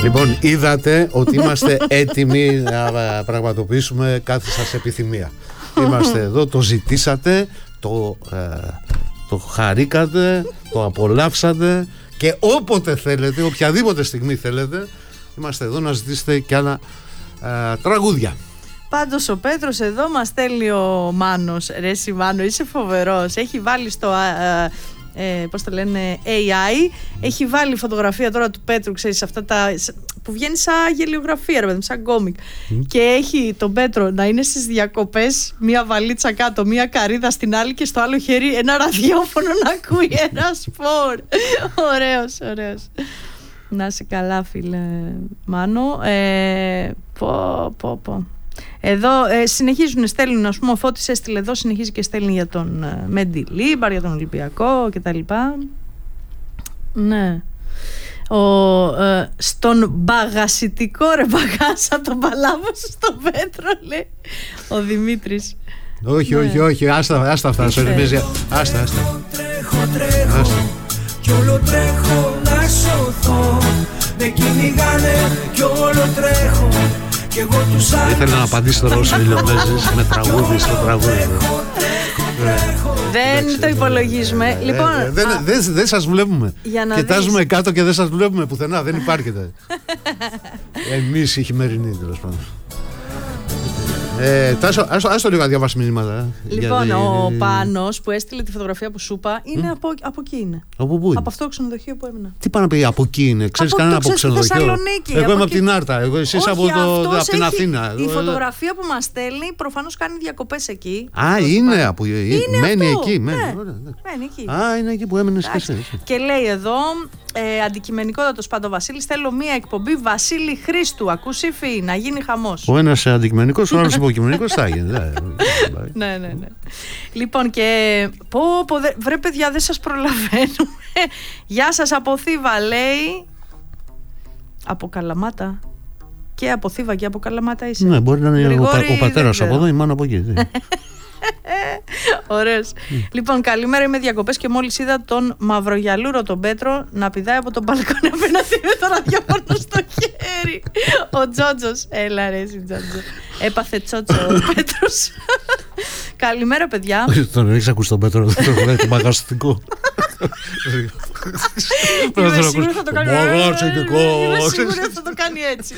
Λοιπόν, είδατε ότι είμαστε έτοιμοι να πραγματοποιήσουμε κάθε σας επιθυμία. Είμαστε εδώ, το ζητήσατε, το χαρήκατε, το απολαύσατε και όποτε θέλετε, οποιαδήποτε στιγμή θέλετε, είμαστε εδώ να ζητήσετε κι άλλα τραγούδια. Πάντως ο Πέτρος εδώ μας στέλνει ο Μάνος. Ρε εσύ Μάνο, είσαι φοβερός. Έχει βάλει στο πώς το λένε, AI, έχει βάλει φωτογραφία τώρα του Πέτρου, ξέρεις, αυτά τα που βγαίνει σαν γελιογραφία, ρε παιδί, σαν κόμικ. Και έχει τον Πέτρο να είναι στις διακοπές, μία βαλίτσα κάτω, μία καρύδα στην άλλη και στο άλλο χέρι ένα ραδιόφωνο να ακούει ένα σπορ. Ωραίος, ωραίος. Να είσαι καλά, φίλε Μάνο. Πω. Εδώ συνεχίζουν, στέλνουν, ας πούμε, ο Φώτης έστειλε εδώ, συνεχίζει και στέλνει για τον Μέντι Λίμπαρ, για τον Ολυμπιακό κτλ. Ναι. Στον μπαγασιτικό ρε μπαγάσα τον παλάβω στον Πέτρο, λέει ο Δημήτρης. Όχι, άστα αυτά. Άστα. Κι όλο τρέχω να σωθώ. Με κυνηγάνε κι όλο τρέχω. Ήθελα να απαντήσει τώρα όσο ηλιομέζεις με τραγούδι στο τραγούδι. Δεν το υπολογίζουμε. Λοιπόν, δεν σας βλέπουμε. Κοιτάζουμε κάτω και δεν σας βλέπουμε πουθενά. Δεν υπάρχετε. Εμείς οι χειμερινοί, τέλος πάντων. Ας το λίγο να διαβάσει μηνύματα. Λοιπόν, ο Πάνος που έστειλε τη φωτογραφία που σου είπα είναι από εκεί είναι. Από πού είναι? Από αυτό το ξενοδοχείο που έμεινα. Τι πάνε να πει από εκεί είναι? Ξέρεις κανένα από ξενοδοχείο? Εγώ είμαι από την Άρτα, εσείς από την Αθήνα. Η φωτογραφία που μας στέλνει προφανώς κάνει διακοπές εκεί. Είναι μένει εκεί. Μένει εκεί. Είναι εκεί που έμεινες και εσύ. Και λέει εδώ, αντικειμενικότατος πάντο Βασίλης, θέλω μία εκπομπή Βασίλη Χρήστου. Ακούς Υφή, να γίνει χαμός. Ο ένας αντικειμενικός, ο άλλος υποκειμενικός θα γίνει. Ναι. Λοιπόν, και βρε παιδιά, δεν σας προλαβαίνουμε. Γεια σας από Θήβα, λέει. Από Καλαμάτα. Και από Θήβα και από Καλαμάτα είσαι. Ναι, μπορεί να είναι ο πατέρας από εδώ, η μάνα από εκεί. Ωραίος. Λοιπόν, καλημέρα, είμαι διακοπές και μόλις είδα τον Μαυρογιαλούρο τον Πέτρο να πηδάει από τον μπαλκόνι απέναντι με το ραδιόφωνο στο χέρι. Ο Τζότζος. Έλα ρε εσύ Τζότζο. Έπαθε τσότσο ο Πέτρος. Καλημέρα παιδιά. Τον έχεις ακούσει τον Πέτρο? Το μαγαστικό. Είμαι σίγουρη θα το κάνει έτσι.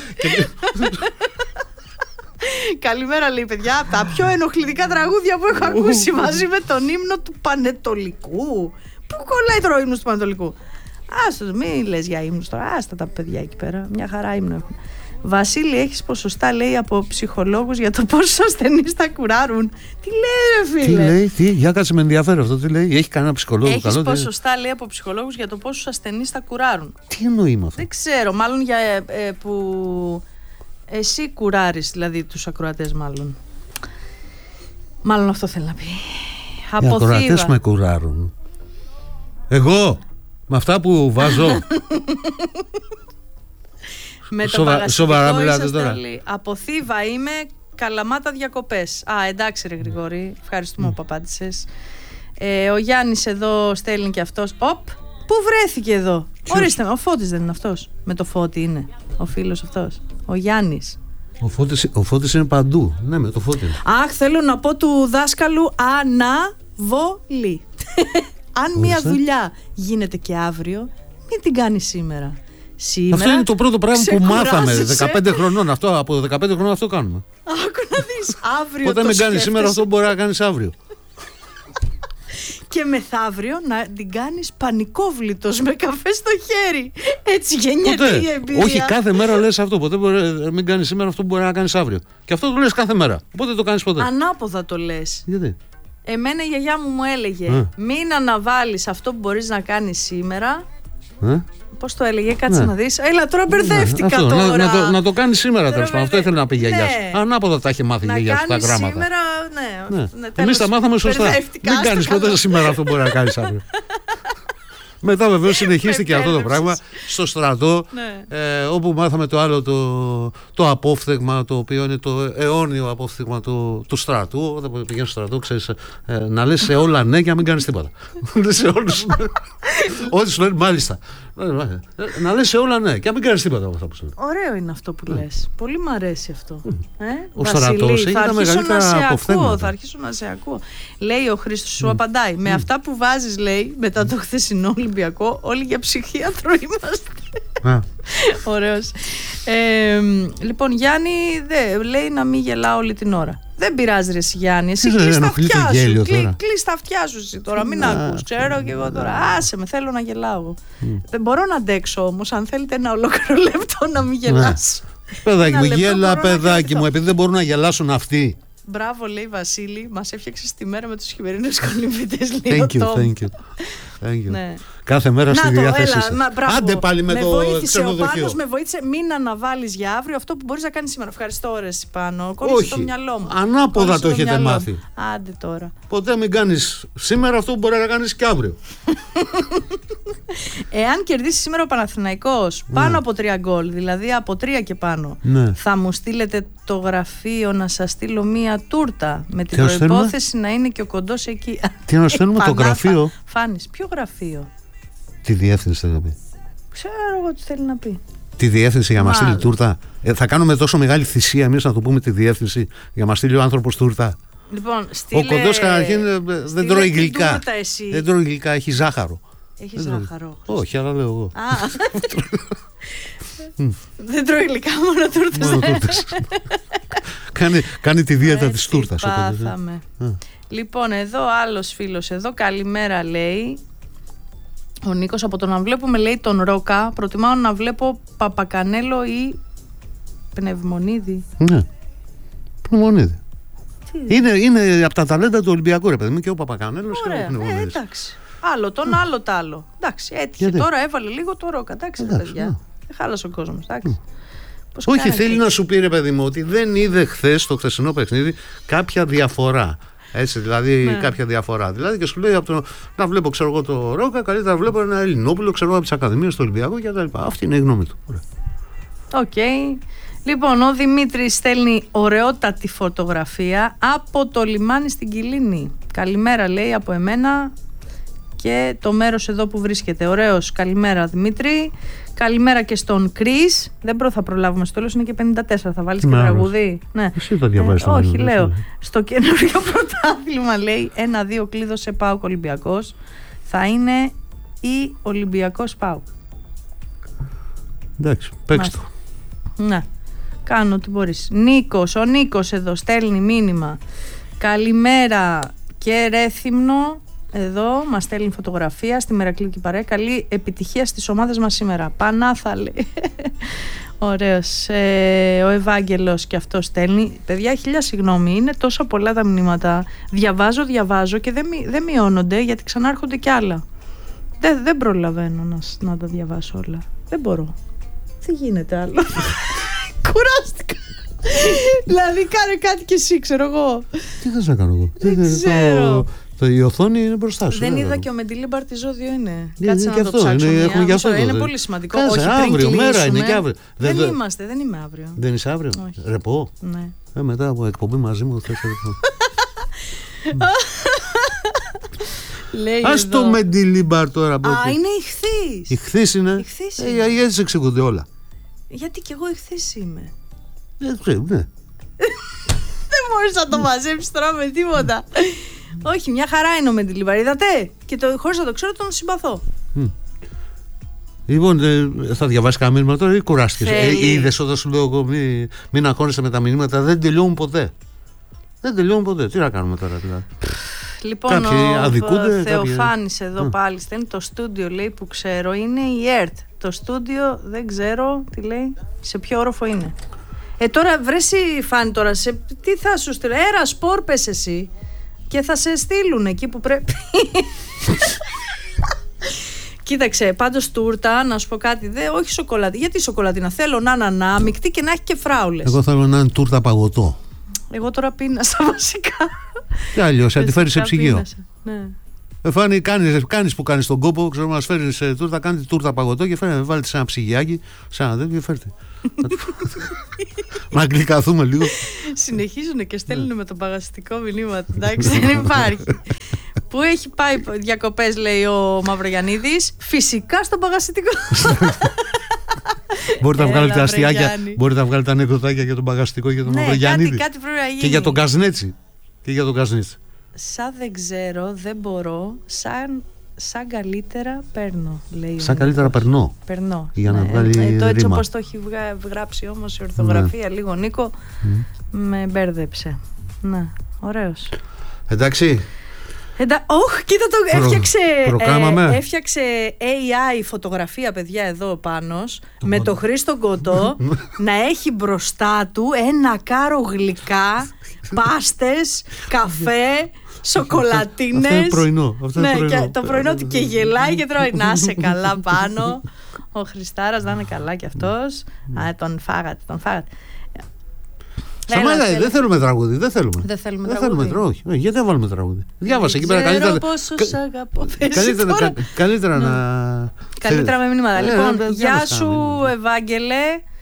Καλημέρα, λέει παιδιά. Τα πιο ενοχλητικά τραγούδια που έχω ακούσει μαζί με τον ύμνο του Πανετολικού. Πού κολλάει τώρα ο ύμνος του Πανετολικού? Άστο, μην λες για ύμνους τώρα. Άστα τα παιδιά εκεί πέρα. Μια χαρά ύμνο έχουν. Βασίλη, έχεις ποσοστά, λέει, από ψυχολόγους για το πόσο ασθενείς θα κουράρουν. Τι λέει, ρε φίλε? Τι λέει, για κάτσε, με ενδιαφέρει αυτό. Τι λέει, έχει κανένα ψυχολόγο? Έχεις ποσοστά, λέει, από ψυχολόγους για το πόσους ασθενείς θα κουράρουν. Τι εννοεί με αυτό? Δεν ξέρω, μάλλον για που εσύ κουράρεις, δηλαδή τους ακροατές, μάλλον αυτό θέλει να πει. Οι ακροατές με κουράρουν. Εγώ με αυτά που βάζω. Με το σοβαρά μιλάτε τώρα? Από Θήβα είμαι, Καλαμάτα διακοπές. Εντάξει ρε Γρηγόρη, ευχαριστούμε που απάντησες. Ο Γιάννης εδώ στέλνει και αυτός. Πού βρέθηκε εδώ? Ορίστε, ο Φώτης δεν είναι αυτός? Με το Φώτη είναι ο φίλος αυτός, ο Γιάννης. Ο Φώτης είναι παντού. Ναι, με το Φώτη. Αχ, θέλω να πω του δάσκαλου αναβολή. Αν μια δουλειά γίνεται και αύριο, μην την κάνει σήμερα. Αυτό είναι το πρώτο πράγμα που μάθαμε 15 χρονών. Από 15 χρονών αυτό κάνουμε. Άκου να δεις, αύριο. Όταν μην κάνεις σήμερα, αυτό μπορεί να κάνεις αύριο. Και μεθαύριο να την κάνεις πανικόβλητος με καφέ στο χέρι. Έτσι γεννιέται η εμπειρία. Όχι, κάθε μέρα λες αυτό. Ποτέ μην κάνεις σήμερα αυτό που μπορεί να κάνεις αύριο. Και αυτό το λες κάθε μέρα. Οπότε το κάνεις ποτέ. Ανάποδα το λες. Γιατί? Εμένα η γιαγιά μου έλεγε μην αναβάλεις αυτό που μπορείς να κάνεις σήμερα. Πώς το έλεγε, κάτσε να δεις. Έλα, τώρα μπερδεύτηκα τώρα. Να το κάνεις σήμερα, τέλος πάντων. Αυτό ήθελε να πει η γιαγιά σου. Ανάποδα τα είχε μάθει η γιαγιά σου τα γράμματα. Σήμερα, ναι. Εμείς τα μάθαμε σωστά. Μην κάνεις ποτέ σήμερα αυτό που μπορεί να κάνεις αύριο. Μετά βεβαίως συνεχίστηκε αυτό το πράγμα στο στρατό, όπου μάθαμε το άλλο το απόφθεγμα, το οποίο είναι το αιώνιο απόφθεγμα του στρατού. Όταν πηγαίνεις στο στρατό, ξέρεις, να λες σε όλα ναι και να μην κάνεις τίποτα. Σε όλους ό,τι σου λένε, μάλιστα. Να λες σε όλα ναι, και να μην κάνεις τίποτα από αυτά που σου λέω. Ωραίο είναι αυτό που λες. Πολύ μ' αρέσει αυτό. Ο στρατός έχει τα μεγαλύτερα αποφθέματα. Θα αρχίσω να σε ακούω. Λέει ο Χρήστος, σου απαντάει. Με αυτά που βάζεις, λέει, μετά το χθεσινό Ολυμπιακό, όλοι για ψυχίατρο είμαστε. Ωραίος. Λοιπόν, Γιάννη λέει να μην γελάω όλη την ώρα. Δεν πειράζει ρε Γιάννη, εσύ κλείς τα αυτιά σου. Κλείς τα αυτιά σου εσύ τώρα, μην ακούς. Ξέρω και εγώ τώρα, άσε με, θέλω να γελάω. Δεν μπορώ να αντέξω όμως, αν θέλετε ένα ολόκληρο λεπτό να μην γελάσω. Παιδάκι μου, γέλα παιδάκι μου, επειδή δεν μπορούν να γελάσουν αυτοί. Μπράβο, λέει Βασίλη, μας έφτιαξες τη μέρα με τους χειμερινούς κολυμβητές, λέει ο Thank you. Ναι. Κάθε μέρα στη διάθεσή σας. Άντε πάλι με το ξενοδοχείο. Ο Πάνος με βοήθησε, μην αναβάλεις για αύριο αυτό που μπορείς να κάνεις σήμερα. Ευχαριστώ ρε Πάνο, κόλλησε το μυαλό μου. Ανάποδα το έχετε μάθει. Άντε τώρα. Ποτέ μην κάνεις σήμερα αυτό που μπορεί να κάνεις και αύριο. Εάν κερδίσει σήμερα ο Παναθηναϊκός πάνω από 3 γκολ, δηλαδή από 3 και πάνω, θα μου στείλετε το γραφείο να σας στείλω μία τούρτα με την προϋπόθεση να είναι και ο κοντός εκεί. Τι να στέλνουμε το γραφείο? Φάνης, ποιο γραφείο? Τη διεύθυνση θέλει να πει. Ξέρω εγώ τι θέλει να πει. Τη διεύθυνση για να μας στείλει τούρτα. Θα κάνουμε τόσο μεγάλη θυσία εμείς να το πούμε τη διεύθυνση για να μας στείλει ο άνθρωπος τούρτα. Λοιπόν, στείλε... Ο κοντός καταρχήν δεν τρώει γλυκά. Δεν τρώει γλυκά, έχει ζάχαρο. Έχει ζάχαρο. Όχι, αλλά λέω εγώ. Δεν τρώει γλυκά, μόνο τούρτες. Κάνει τη δίαιτα της τούρτας. Πάθαμε. Λοιπόν, εδώ άλλος φίλος εδώ, καλημέρα λέει. Ο Νίκος, από το να βλέπουμε λέει τον Ρόκα, προτιμάω να βλέπω Παπακανέλο ή Πνευμονίδη. Ναι, Πνευμονίδη. Είναι από τα ταλέντα του Ολυμπιακού, ρε παιδί μου, και ο Παπακανέλος και ο Πνευμονίδης. Εντάξει. Άλλο τον, άλλο τ' άλλο. Εντάξει, έτυχε. Τώρα έβαλε λίγο το Ρόκα. Εντάξει, παιδιά. Δεν χάλασε ο κόσμος. Όχι, θέλει να σου πει, ρε παιδί μου, ότι δεν είδε χθες το χθεσινό παιχνίδι κάποια διαφορά. Έτσι, δηλαδή κάποια διαφορά. Δηλαδή και σου λέει να βλέπω, ξέρω εγώ, το Ρόκα, καλύτερα να βλέπω ένα Ελληνόπουλο, ξέρω εγώ, από τις Ακαδημίες του Ολυμπιακού κτλ. Αυτή είναι η γνώμη του. Οκ. Λοιπόν, ο Δημήτρης στέλνει ωραιότατη φωτογραφία από το λιμάνι στην Κιλίνη. Καλημέρα, λέει, από εμένα και το μέρος εδώ που βρίσκεται. Ωραίος, καλημέρα Δημήτρη. Καλημέρα και στον Κρίς. Δεν θα προλάβουμε στο τέλος, είναι και 54. Θα βάλεις και τραγουδί. Ναι. Εσύ θα διαβάσεις. Όχι, λέω. Στο καινούριο πρωτάθλημα λέει 1-2 κλείδωσε ΠΑΟΚ Ολυμπιακός. Θα είναι ή Ολυμπιακός ΠΑΟΚ. Εντάξει, παίξτε το. Ναι. Κάνω ό,τι μπορείς. Νίκος, ο Νίκος εδώ στέλνει μήνυμα. Καλημέρα και Ρέθυμνο. Εδώ μας στέλνει φωτογραφία στη Μερακλείου και παρέα. Καλή επιτυχία στις ομάδες μας σήμερα. Πανάθα λέει. Ωραίος. Ο Ευάγγελος και αυτό στέλνει. Παιδιά, 1000 συγγνώμη, είναι τόσο πολλά τα μηνύματα. Διαβάζω και δεν μειώνονται γιατί ξανάρχονται κι άλλα. Δεν προλαβαίνω να τα διαβάσω όλα. Δεν μπορώ. Τι γίνεται άλλο. Κουράστηκα. Δηλαδή κάνε κάτι κι εσύ, ξέρω εγώ. Τι θες να κάνω εγώ? Δεν ξέρω. Η οθόνη είναι μπροστά σου. Δεν είδα και ο Μεντιλίμπαρ τι ζώδιο είναι. Κάτσε να το ψάξω. Είναι πολύ σημαντικό. Όχι, αύριο, μέρα είναι και αύριο. Δεν είμαι αύριο. Δεν είσαι αύριο? Ρεπό. Ναι. Μετά από εκπομπή μαζί μου θες ρεπό. Ας το Μεντιλίμπαρ τώρα. Α, είναι ηχθής. Ηχθής είναι. Έτσι εξηγούνται όλα. Γιατί κι εγώ ηχθής είμαι. Ναι. Δεν μπορείς να το μαζέψεις τώρα με τίποτα. Όχι, μια χαρά είναι ο Μεντιλίμπαρ. Είδατε. Και χωρίς να το ξέρω τον συμπαθώ. Λοιπόν, θα διαβάσει κανένα μήνυμα τώρα ή κουράστηκες? Είδες όταν σου λέω εγώ μην αγχώνεσαι με τα μηνύματα? Δεν τελειώνουν ποτέ. Τι να κάνουμε τώρα δηλαδή? Λοιπόν, ο Θεοφάνης εδώ πάλι στέλνει το στούντιο, λέει, που ξέρω είναι η ΕΡΤ. Το στούντιο δεν ξέρω τι λέει, σε ποιο όροφο είναι. Τώρα βρέσει Φάνη τώρα, τι θα σου στείλω? Έρα σπορ πες εσύ και θα σε στείλουν εκεί που πρέπει. Κοίταξε, πάντως τούρτα, να σου πω κάτι, όχι σοκολάτι. Γιατί σοκολατίνα? Θέλω να είναι ανάμεικτη και να έχει και φράουλες. Εγώ θέλω να είναι τούρτα παγωτό. Εγώ τώρα πίνασα βασικά. Και αλλιώς, αν τη φέρεις σε ψυγείο. Ναι. Φάνη, κάνεις που κάνεις τον κόπο, ξέρω, μας φέρνεις τούρτα, κάνεις τούρτα παγωτό και βάλτε σε ένα ψυγιάκι, σε ένα τέτοιο, φέρτε. Να γλυκαθούμε λίγο. Συνεχίζουν και στέλνουν με το παγαστικό μηνύμα. Εντάξει, δεν υπάρχει. Πού έχει πάει διακοπές, λέει ο Μαυρογιαννίδης? Φυσικά στον παγασιτικό. Μπορείτε να βγάλετε αστιάκια, μπορείτε να βγάλετε ανεκδοτάκια για τον παγαστικό και για τον Μαυρογιαννίδη. Κάτι πρέπει να γίνει. Και για τον Καζνέτσι. Σαν δεν ξέρω, δεν μπορώ, σαν καλύτερα παίρνω, λέει. Σαν καλύτερα περνώ. Για να βγάλει το έτσι ρήμα. όπως το έχει γράψει όμως η ορθογραφία, λίγο Νίκο, με μπέρδεψε. Ναι, ωραίος. Εντάξει. Κοίτα το προκάμαμε. έφτιαξε AI φωτογραφία, παιδιά, εδώ πάνω με το Χρήστο Κοντό να έχει μπροστά του ένα κάρο γλυκά, πάστες, καφέ, σοκολατίνες. Αυτό είναι πρωινό. Και το πρωινό του και γελάει και τρώει. Να σε καλά πάνω. Ο Χριστάρας να είναι καλά κι αυτός. Τον φάγατε. Σταμάτα, δεν θέλουμε τραγούδι. Δεν θέλουμε τραγούδι. Όχι, γιατί δεν βάλουμε τραγούδι? Διάβασε εκεί πέρα καλύτερα. Καλύτερα να. Καλύτερα με μηνύματα. Λοιπόν, γεια σου, Ευάγγελε.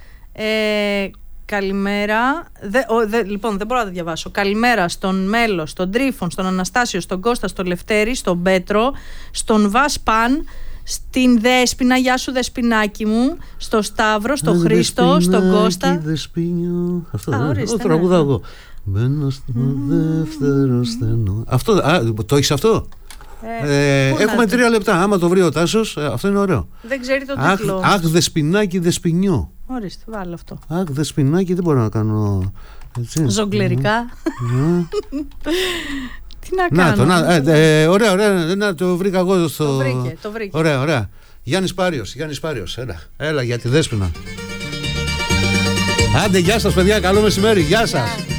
Καλημέρα. Λοιπόν, δεν μπορώ να τα διαβάσω. Καλημέρα στον Μέλο, στον Τρίφων, στον Αναστάσιο, στον Κώστα, στον Λευτέρη, στον Πέτρο, στον Βασπαν, στην Δέσποινα, γεια σου Δεσποινάκι μου, στο Σταύρο, στον Χρήστο, στον Κώστα. Δεσποινιό. Αυτό το τραγουδάω εγώ. Μπαίνω στο δεύτερο στενό. Αυτό, το έχεις αυτό? Έχουμε 3 λεπτά. Άμα το βρει ο Τάσος, αυτό είναι ωραίο. Δεν ξέρει το τίτλο. Αχ, Δεσποινάκι, Δεσποινιό. Ορίστε, βάλε αυτό. Αχ, Δεσποινάκι, δεν μπορώ να κάνω. Ζογκλερικά. Τι να κάνω. Ωραία, να το βρήκα εγώ στο. Το βρήκε. Ωραία. Γιάννης Πάριος. Έλα για τη Δέσποινα. Άντε, γεια σας παιδιά, καλό μεσημέρι, γεια σας.